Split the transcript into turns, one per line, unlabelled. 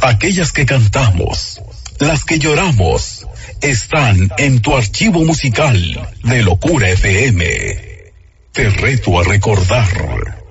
aquellas que cantamos, las que lloramos, están en tu archivo musical de Locura FM. Te reto a recordar